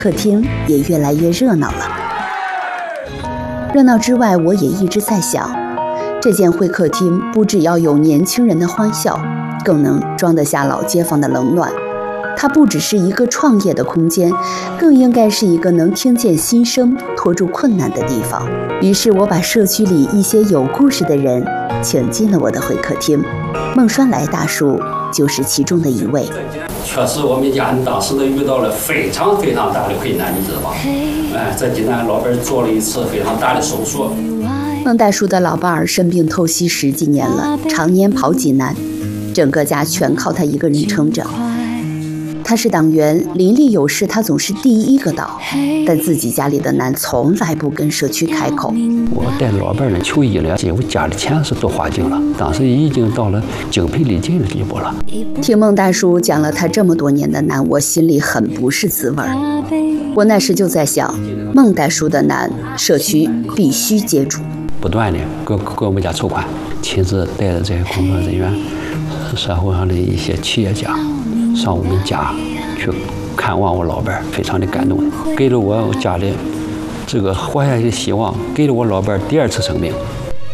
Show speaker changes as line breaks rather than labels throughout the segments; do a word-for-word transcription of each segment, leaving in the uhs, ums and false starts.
客厅也越来越热闹了。热闹之外，我也一直在想，这间会客厅不只要有年轻人的欢笑，更能装得下老街坊的冷暖。它不只是一个创业的空间，更应该是一个能听见心声、拖住困难的地方。于是我把社区里一些有故事的人请进了我的会客厅，孟栓来大叔就是其中的一位。
确实，我们家当时呢遇到了非常非常大的困难，你知道吧？哎，在济南老伴做了一次非常大的手术。
孟大叔的老伴儿生病透析十几年了，常年跑济南，整个家全靠他一个人撑着。他是党员，邻里有事他总是第一个到，但自己家里的难从来不跟社区开口。
我带老伴儿呢求医了，结果家里钱是都花尽了，当时已经到了精疲力尽的地步了。
听孟大叔讲了他这么多年的难，我心里很不是滋味。我那时就在想，孟大叔的难，社区必须接住。
不断的给给我们家筹款，亲自带着这些工作人员、社会上的一些企业家上我们家去看望我老伴儿，非常的感动，给了我家里这个活下去的希望，给了我老伴儿第二次生命。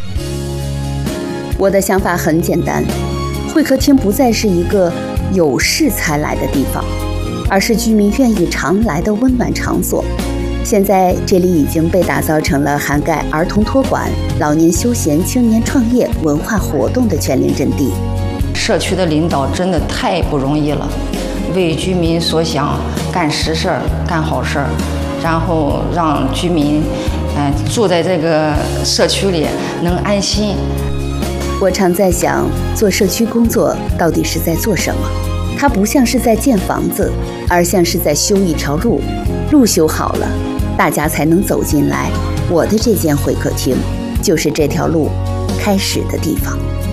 我的想法很简单，会客厅不再是一个有事才来的地方，而是居民愿意常来的温暖场所。现在这里已经被打造成了涵盖儿童托管、老年休闲、青年创业、文化活动的全龄阵地。
社区的领导真的太不容易了，为居民所想，干实事儿，干好事儿，然后让居民，呃，住在这个社区里能安心。
我常在想，做社区工作到底是在做什么？它不像是在建房子，而像是在修一条路。路修好了，大家才能走进来。我的这间会客厅，就是这条路开始的地方。